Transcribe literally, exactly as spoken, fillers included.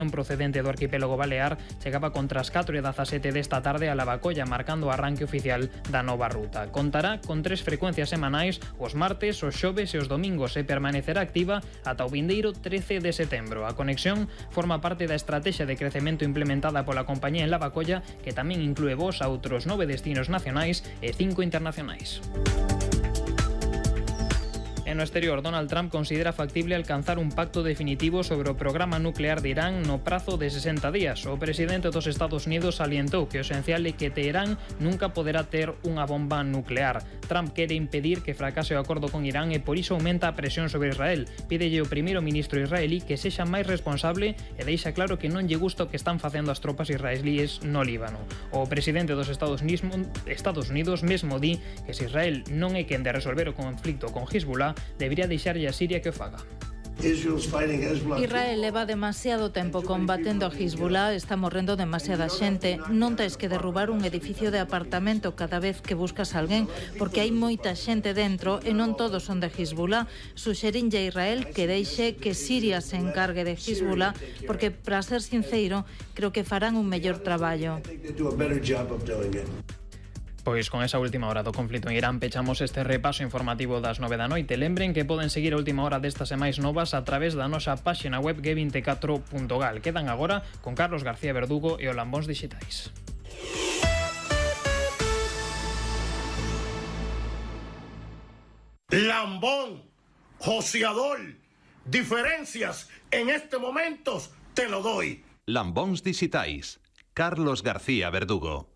procedente do arquipélago balear chegaba contra as catro e dezasete desta tarde a Lavacolla, marcando o arranque oficial da nova ruta. Contará con tres frecuencias semanais os martes, os xoves e os domingos e permanecerá activa ata o vindeiro trece de setembro. A conexión forma parte da estrategia de crecemento implementada pola compañía en Lavacolla, que tamén inclúe voos a outros nove destinos nacionais e cinco internacionais. En no exterior, Donald Trump considera factible alcanzar un pacto definitivo sobre o programa nuclear de Irán no prazo de sesenta días. O presidente dos Estados Unidos salientou que o esencial é que Teherán nunca poderá ter unha bomba nuclear. Trump quere impedir que fracase o acordo con Irán e por iso aumenta a presión sobre Israel. Pídelle ao primeiro ministro israelí que sexa máis responsable e deixa claro que non lle gusta o que están facendo as tropas israelíes no Líbano. O presidente dos Estados Unidos mesmo di que se Israel non é quen de resolver o conflicto con Hezbollah, debería deixarlle a Siria que o faga. Israel leva demasiado tempo combatendo a Hezbollah, está morrendo demasiada xente. Non tens que derrubar un edificio de apartamento cada vez que buscas alguén, porque hai moita xente dentro e non todos son de Hezbollah. Suxerinlle a Israel que deixe que Siria se encargue de Hezbollah, porque, para ser sincero, creo que farán un mellor traballo. Pois con esa última hora do conflito en Irán pechamos este repaso informativo das nove da noite. Lembren que poden seguir a última hora destas e máis novas a través da nosa páxina web ge vinte e catro punto gal. Quedan agora con Carlos García Verdugo e o Lambóns Dixitais. Lambón, joseador, diferencias en este momento te lo doy. Lambóns Dixitais, Carlos García Verdugo.